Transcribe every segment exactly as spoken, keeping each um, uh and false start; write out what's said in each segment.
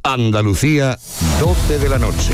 Andalucía, doce de la noche.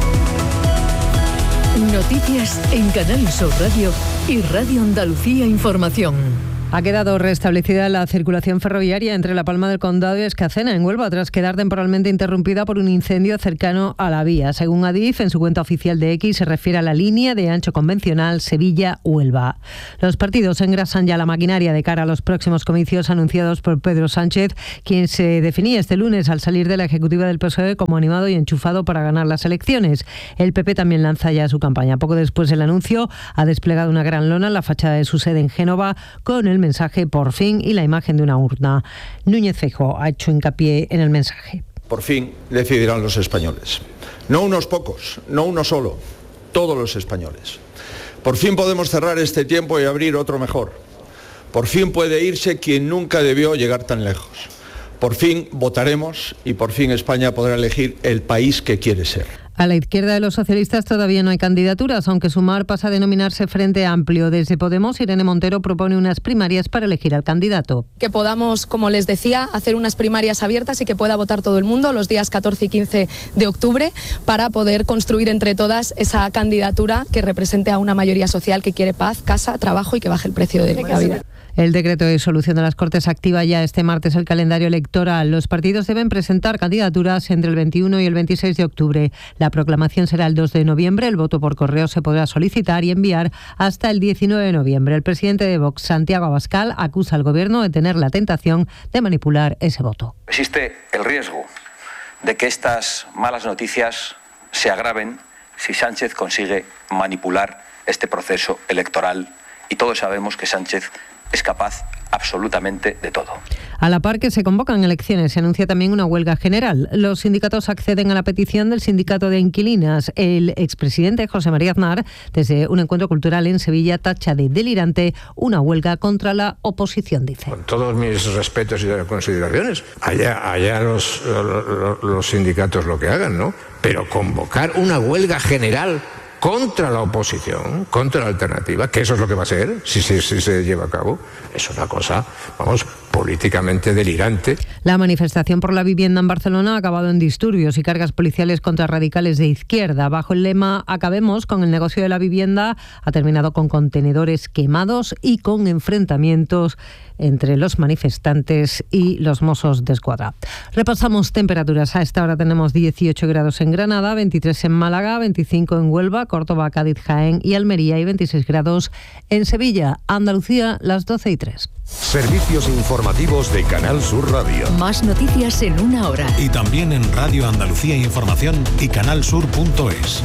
Noticias en Canal Sur Radio y Radio Andalucía Información. Ha quedado restablecida la circulación ferroviaria entre La Palma del Condado y Escacena, en Huelva, tras quedar temporalmente interrumpida por un incendio cercano a la vía. Según Adif, en su cuenta oficial de X, se refiere a la línea de ancho convencional Sevilla-Huelva. Los partidos engrasan ya la maquinaria de cara a los próximos comicios anunciados por Pedro Sánchez, quien se definía este lunes al salir de la ejecutiva del P S O E como animado y enchufado para ganar las elecciones. El P P también lanza ya su campaña. Poco después del anuncio, ha desplegado una gran lona en la fachada de su sede en Génova con el mensaje "por fin" y la imagen de una urna. Núñez Feijóo ha hecho hincapié en el mensaje. Por fin decidirán los españoles. No unos pocos, no uno solo, todos los españoles. Por fin podemos cerrar este tiempo y abrir otro mejor. Por fin puede irse quien nunca debió llegar tan lejos. Por fin votaremos y por fin España podrá elegir el país que quiere ser. A la izquierda de los socialistas todavía no hay candidaturas, aunque Sumar pasa a denominarse Frente Amplio. Desde Podemos, Irene Montero propone unas primarias para elegir al candidato. Que podamos, como les decía, hacer unas primarias abiertas y que pueda votar todo el mundo los días catorce y quince de octubre para poder construir entre todas esa candidatura que represente a una mayoría social que quiere paz, casa, trabajo y que baje el precio de la vida. El decreto de disolución de las Cortes activa ya este martes el calendario electoral. Los partidos deben presentar candidaturas entre el veintiuno y el veintiséis de octubre. La proclamación será el dos de noviembre. El voto por correo se podrá solicitar y enviar hasta el diecinueve de noviembre. El presidente de Vox, Santiago Abascal, acusa al Gobierno de tener la tentación de manipular ese voto. Existe el riesgo de que estas malas noticias se agraven si Sánchez consigue manipular este proceso electoral. Y todos sabemos que Sánchez es capaz absolutamente de todo. A la par que se convocan elecciones, se anuncia también una huelga general. Los sindicatos acceden a la petición del sindicato de inquilinas. El expresidente José María Aznar, desde un encuentro cultural en Sevilla, tacha de delirante una huelga contra la oposición, dice. Con todos mis respetos y consideraciones, allá, allá los, los, los sindicatos lo que hagan, ¿no? Pero convocar una huelga general contra la oposición, contra la alternativa, que eso es lo que va a ser, si, si, si se lleva a cabo, es una cosa, vamos, políticamente delirante. La manifestación por la vivienda en Barcelona ha acabado en disturbios y cargas policiales contra radicales de izquierda. Bajo el lema "Acabemos con el negocio de la vivienda", ha terminado con contenedores quemados y con enfrentamientos entre los manifestantes y los Mossos d'Esquadra. Repasamos temperaturas. A esta hora tenemos dieciocho grados en Granada, veintitrés en Málaga, veinticinco en Huelva, Córdoba, Cádiz, Jaén y Almería y veintiséis grados en Sevilla. Andalucía, las doce y tres. Servicios informativos de Canal Sur Radio. Más noticias en una hora. Y también en Radio Andalucía Información y canalsur punto es.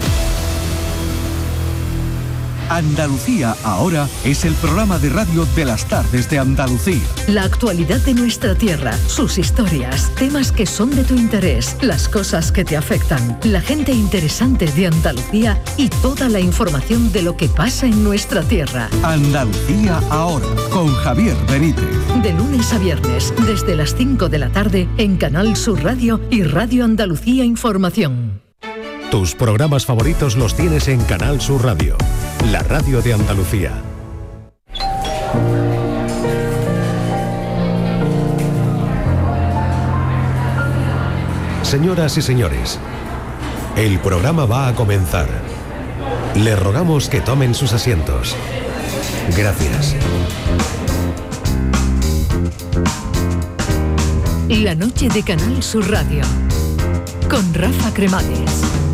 Andalucía Ahora es el programa de radio de las tardes de Andalucía. La actualidad de nuestra tierra, sus historias, temas que son de tu interés, las cosas que te afectan, la gente interesante de Andalucía y toda la información de lo que pasa en nuestra tierra. Andalucía Ahora, con Javier Benítez. De lunes a viernes, desde las cinco de la tarde, en Canal Sur Radio y Radio Andalucía Información. Tus programas favoritos los tienes en Canal Sur Radio, la radio de Andalucía. Señoras y señores, el programa va a comenzar. Les rogamos que tomen sus asientos. Gracias. La noche de Canal Sur Radio, con Rafa Cremades.